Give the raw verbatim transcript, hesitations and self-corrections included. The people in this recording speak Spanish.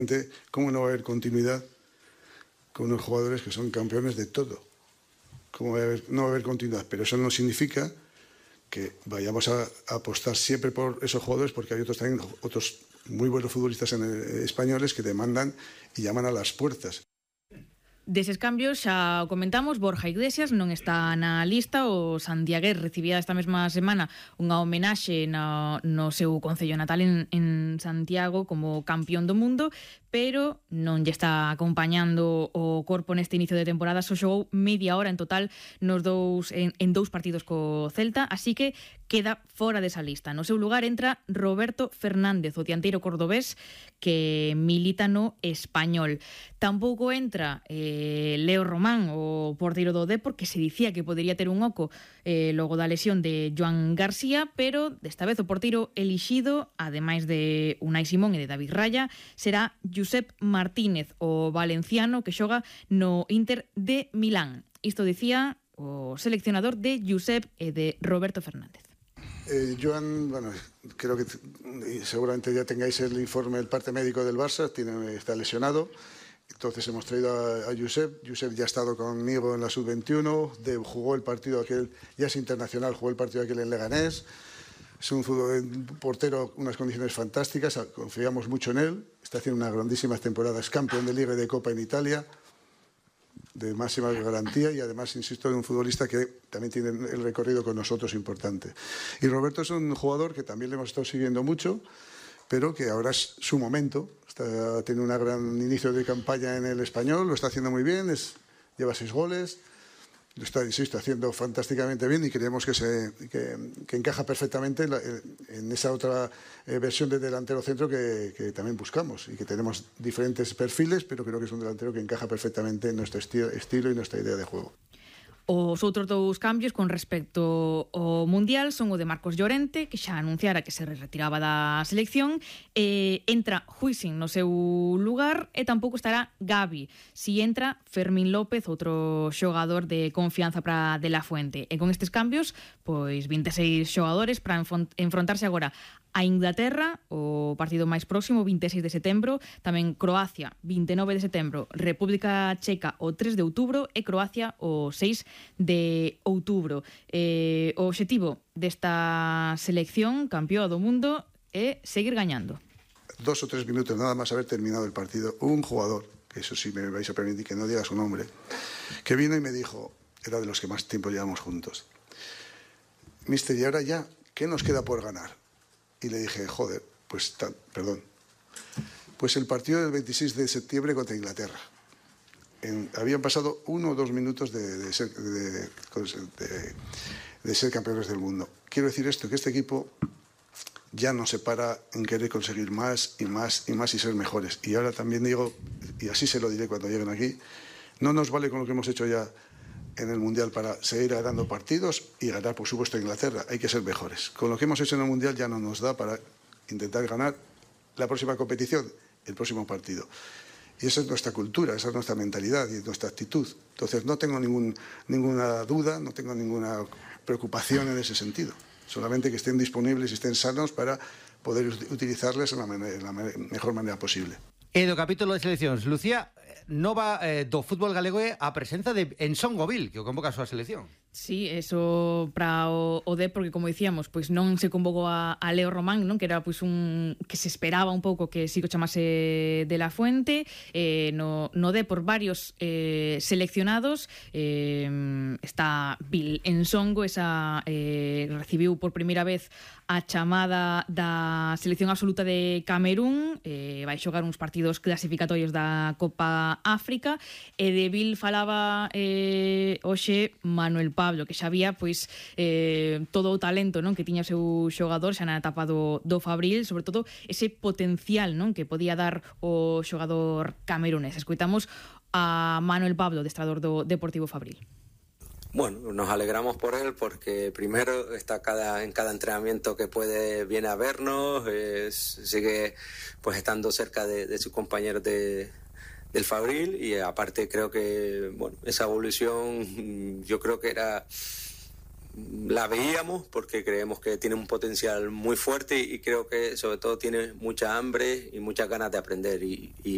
¿Cómo no va a haber continuidad con unos jugadores que son campeones de todo? ¿Cómo va a haber, no va a haber continuidad? Pero eso no significa que vayamos a, a apostar siempre por esos jugadores, porque hay otros también, otros muy buenos futbolistas en el, españoles que demandan y llaman a las puertas. Deses cambios xa o comentamos, Borja Iglesias non está na lista. O Santiagués recibía esta mesma semana unha homenaxe no, no seu concello natal en, en Santiago como campeón do mundo, pero non lle está acompañando o corpo neste inicio de temporada. Só xogou media hora en total nos dous, en, en dous partidos co Celta, así que queda fora desa lista. No seu lugar entra Roberto Fernández, o dianteiro cordobés que milita no Español. Tampouco entra eh, Leo Román, o porteiro do Depor, que se dicía que podería ter un oco eh, logo da lesión de Joan García, pero desta vez o porteiro elixido, ademais de Unai Simón e de David Raya, será Josep Martínez, o valenciano que xoga no Inter de Milán. Isto dicía o seleccionador de Josep e de Roberto Fernández. Eh, Joan, bueno, creo que seguramente ya tengáis el informe del parte médico del Barça, tiene, está lesionado. Entonces hemos traído a, a Josep. Josep ya ha estado conmigo en la sub veintiuno, de, jugó el partido aquel, ya es internacional, jugó el partido aquel en Leganés. Es un, un portero, unas condiciones fantásticas, confiamos mucho en él. Está haciendo unas grandísimas temporadas, campeón de Liga y de Copa en Italia, de máxima garantía, y además, insisto, de un futbolista que también tiene el recorrido con nosotros importante. Y Roberto es un jugador que también le hemos estado siguiendo mucho, pero que ahora es su momento. Está teniendo un gran inicio de campaña en el Español, lo está haciendo muy bien, es, lleva seis goles, lo está, insisto, haciendo fantásticamente bien, y creemos que, se, que, que encaja perfectamente en, la, en esa otra eh, versión de delantero centro que, que también buscamos, y que tenemos diferentes perfiles, pero creo que es un delantero que encaja perfectamente en nuestro esti estilo y nuestra idea de juego. Os outros dous cambios con respecto ao Mundial son o de Marcos Llorente, que xa anunciara que se retiraba da selección, e entra Huijsen no seu lugar, e tampouco estará Gavi. Si entra Fermín López, outro xogador de confianza para De La Fuente. E con estes cambios, pois vinte e seis xogadores para enfrontarse agora a Inglaterra, o partido máis próximo, vinte e seis de setembro, tamén Croacia, vinte e nove de setembro, República Checa o tres de outubro e Croacia o seis de outubro. Eh, o obxectivo desta selección campeón do mundo é seguir gañando. Dos o tres minutos nada más haber terminado el partido, un jugador, que eso sí me vais a permitir que no diga su nombre, que vino y me dijo, era de los que más tiempo llevamos juntos: mister, y ahora ya, ¿qué nos queda por ganar? Y le dije, joder, pues, tal, perdón, pues el partido del veintiséis de septiembre contra Inglaterra. En, habían pasado uno o dos minutos de, de, ser, de, de, de ser campeones del mundo. Quiero decir esto, que este equipo ya no se para en querer conseguir más y más y más y ser mejores. Y ahora también digo, y así se lo diré cuando lleguen aquí, no nos vale con lo que hemos hecho ya en el Mundial para seguir ganando partidos y ganar, por supuesto, a Inglaterra. Hay que ser mejores. Con lo que hemos hecho en el Mundial ya no nos da para intentar ganar la próxima competición, el próximo partido. Y esa es nuestra cultura, esa es nuestra mentalidad y nuestra actitud. Entonces no tengo ningún, ninguna duda, no tengo ninguna preocupación en ese sentido. Solamente que estén disponibles y estén sanos para poder utilizarles en la, manera, en la mejor manera posible. E do capítulo de seleccións, Lucía, nova eh, do fútbol galego é a presenza de Ensón Govil, que o convoca a súa selección. Sí, eso para o, o D, porque como dicíamos, pois non se convocou a, a Leo Román, non, que era pois un que se esperaba un pouco que si o chamase De La Fuente, eh, no, no D por varios eh, seleccionados, eh, está Bill Ensongo, esa eh, recibiu por primeira vez a chamada da selección absoluta de Camerún, eh, vai xogar uns partidos clasificatorios da Copa África, e de Bill falaba eh, hoxe Manuel Pablo, que xa había pois eh, todo o talento, non, que tiña o seu xogador xa na etapa do, do Fabril, sobre todo ese potencial, non, que podía dar o xogador camerunés. Escoitamos a Manuel Pablo, adestrador do Deportivo Fabril. Bueno, nos alegramos por él porque primero está cada, en cada entrenamiento que puede, viene a vernos, eh, sigue pues estando cerca de, de sus compañeros de, del Fabril, y aparte creo que bueno, esa evolución yo creo que era la veíamos porque creemos que tiene un potencial muy fuerte, y creo que sobre todo tiene mucha hambre y muchas ganas de aprender, y, y